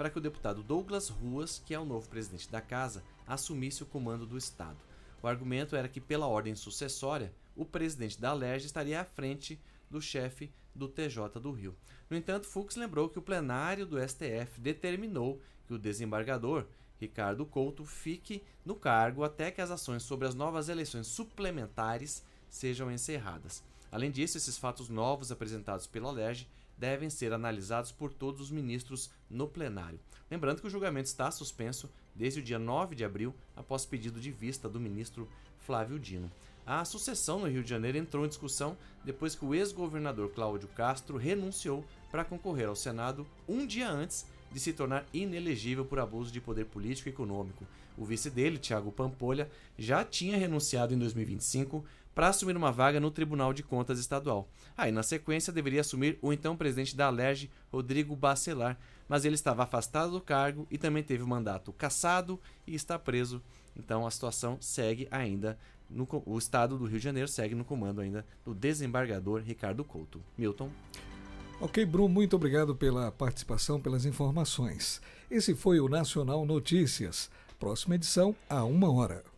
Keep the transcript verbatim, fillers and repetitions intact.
para que o deputado Douglas Ruas, que é o novo presidente da casa, assumisse o comando do Estado. O argumento era que, pela ordem sucessória, o presidente da Alerj estaria à frente do chefe do T J do Rio. No entanto, Fux lembrou que o plenário do S T F determinou que o desembargador Ricardo Couto fique no cargo até que as ações sobre as novas eleições suplementares sejam encerradas. Além disso, esses fatos novos apresentados pela Alerj devem ser analisados por todos os ministros no plenário. Lembrando que o julgamento está suspenso desde o dia nove de abril, após pedido de vista do ministro Flávio Dino. A sucessão no Rio de Janeiro entrou em discussão depois que o ex-governador Cláudio Castro renunciou para concorrer ao Senado um dia antes de se tornar inelegível por abuso de poder político e econômico. O vice dele, Thiago Pampolha, já tinha renunciado em dois mil e vinte e cinco para assumir uma vaga no Tribunal de Contas Estadual. Aí, na sequência, deveria assumir o então presidente da Alerj, Rodrigo Bacelar, mas ele estava afastado do cargo e também teve o mandato cassado e está preso. Então, a situação segue ainda, no, o estado do Rio de Janeiro segue no comando ainda do desembargador Ricardo Couto. Milton. Ok, Bruno, muito obrigado pela participação, pelas informações. Esse foi o Nacional Notícias. Próxima edição, a uma hora.